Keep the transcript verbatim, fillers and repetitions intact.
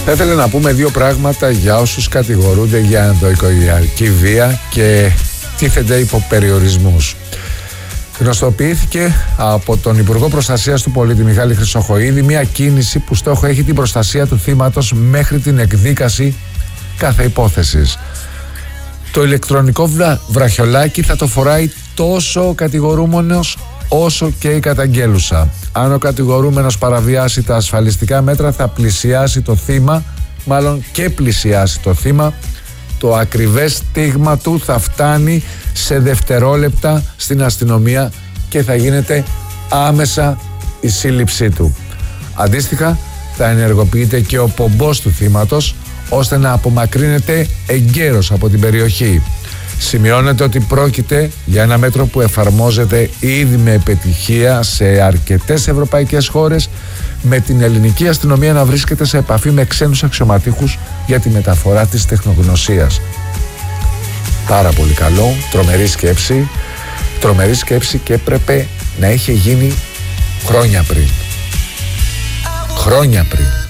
Θα ήθελα να πούμε δύο πράγματα για όσους κατηγορούνται για ενδοοικογενειακή βία και τίθενται υπό περιορισμούς. Γνωστοποιήθηκε από τον Υπουργό Προστασίας του Πολίτη Μιχάλη Χρυσοχοΐδη μια κίνηση που στόχο έχει την προστασία του θύματος μέχρι την εκδίκαση κάθε υπόθεσης. Το ηλεκτρονικό βρα... βραχιολάκι θα το φοράει τόσο ο κατηγορούμενος όσο και η καταγγέλουσα. Αν ο κατηγορούμενος παραβιάσει τα ασφαλιστικά μέτρα, θα πλησιάσει το θύμα, μάλλον και πλησιάσει το θύμα, το ακριβές στίγμα του θα φτάνει σε δευτερόλεπτα στην αστυνομία και θα γίνεται άμεσα η σύλληψή του. Αντίστοιχα, θα ενεργοποιείται και ο πομπός του θύματος, ώστε να απομακρύνεται εγκαίρως από την περιοχή. Σημειώνεται ότι πρόκειται για ένα μέτρο που εφαρμόζεται ήδη με επιτυχία σε αρκετές ευρωπαϊκές χώρες, με την ελληνική αστυνομία να βρίσκεται σε επαφή με ξένους αξιωματούχους για τη μεταφορά της τεχνογνωσίας. Πάρα πολύ καλό, τρομερή σκέψη, τρομερή σκέψη και έπρεπε να είχε γίνει χρόνια πριν. Χρόνια πριν.